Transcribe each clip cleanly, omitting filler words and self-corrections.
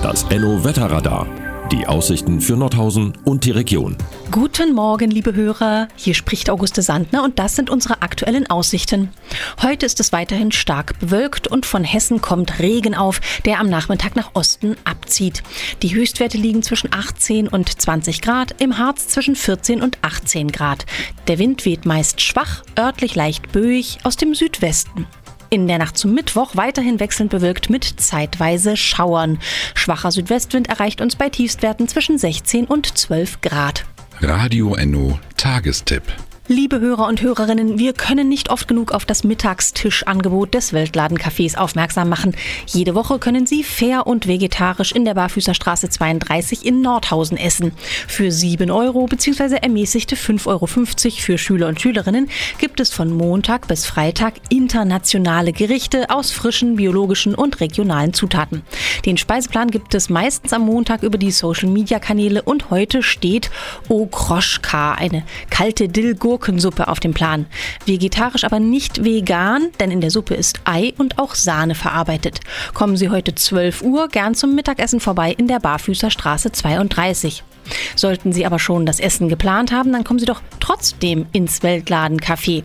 Das Enno-Wetterradar. Die Aussichten für Nordhausen und die Region. Guten Morgen, liebe Hörer. Hier spricht Auguste Sandner und das sind unsere aktuellen Aussichten. Heute ist es weiterhin stark bewölkt und von Hessen kommt Regen auf, der am Nachmittag nach Osten abzieht. Die Höchstwerte liegen zwischen 18 und 20 Grad, im Harz zwischen 14 und 18 Grad. Der Wind weht meist schwach, örtlich leicht böig aus dem Südwesten. In der Nacht zum Mittwoch weiterhin wechselnd bewölkt mit zeitweise Schauern. Schwacher Südwestwind erreicht uns bei Tiefstwerten zwischen 16 und 12 Grad. Radio Enno Tagestipp. Liebe Hörer und Hörerinnen, wir können nicht oft genug auf das Mittagstischangebot des Weltladencafés aufmerksam machen. Jede Woche können Sie fair und vegetarisch in der Barfüßerstraße 32 in Nordhausen essen. Für 7 € bzw. ermäßigte 5,50 € für Schüler und Schülerinnen gibt es von Montag bis Freitag internationale Gerichte aus frischen, biologischen und regionalen Zutaten. Den Speiseplan gibt es meistens am Montag über die Social-Media-Kanäle und heute steht Okroschka, eine kalte Dillgurkensuppe auf dem Plan. Vegetarisch, aber nicht vegan, denn in der Suppe ist Ei und auch Sahne verarbeitet. Kommen Sie heute 12 Uhr gern zum Mittagessen vorbei in der Barfüßerstraße 32. Sollten Sie aber schon das Essen geplant haben, dann kommen Sie doch trotzdem ins Weltladencafé.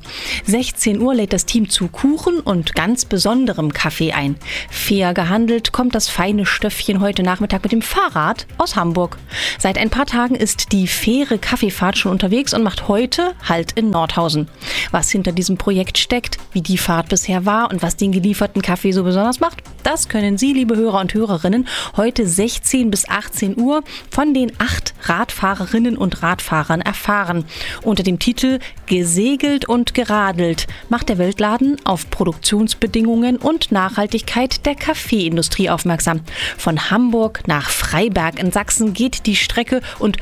16 Uhr lädt das Team zu Kuchen und ganz besonderem Kaffee ein. Fair gehandelt kommt das feine Stöffchen heute Nachmittag mit dem Fahrrad aus Hamburg. Seit ein paar Tagen ist die faire Kaffeefahrt schon unterwegs und macht heute Halt in Nordhausen. Was hinter diesem Projekt steckt, wie die Fahrt bisher war und was den gelieferten Kaffee so besonders macht, das können Sie, liebe Hörer und Hörerinnen, heute 16 bis 18 Uhr von den 8 Radfahrerinnen und Radfahrern erfahren. Unter dem Titel Gesegelt und geradelt macht der Weltladen auf Produktionsbedingungen und Nachhaltigkeit der Kaffeeindustrie aufmerksam. Von Hamburg nach Freiberg in Sachsen geht die Strecke und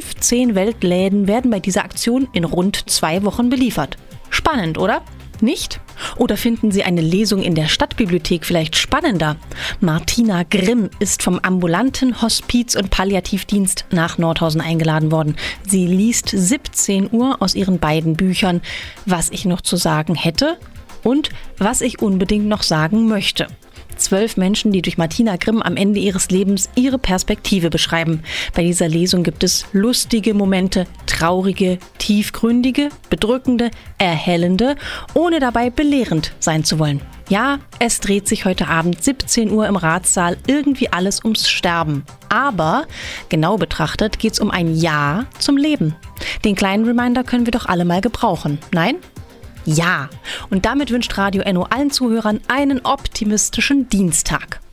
15 Weltläden werden bei dieser Aktion in rund 2 Wochen beliefert. Spannend, oder? Nicht? Oder finden Sie eine Lesung in der Stadtbibliothek vielleicht spannender? Martina Grimm ist vom ambulanten Hospiz- und Palliativdienst nach Nordhausen eingeladen worden. Sie liest 17 Uhr aus ihren beiden Büchern, was ich noch zu sagen hätte und was ich unbedingt noch sagen möchte. 12 Menschen, die durch Martina Grimm am Ende ihres Lebens ihre Perspektive beschreiben. Bei dieser Lesung gibt es lustige Momente, traurige, tiefgründige, bedrückende, erhellende, ohne dabei belehrend sein zu wollen. Ja, es dreht sich heute Abend 17 Uhr im Ratssaal irgendwie alles ums Sterben. Aber genau betrachtet geht es um ein Ja zum Leben. Den kleinen Reminder können wir doch alle mal gebrauchen. Nein? Ja. Und damit wünscht Radio Enno allen Zuhörern einen optimistischen Dienstag.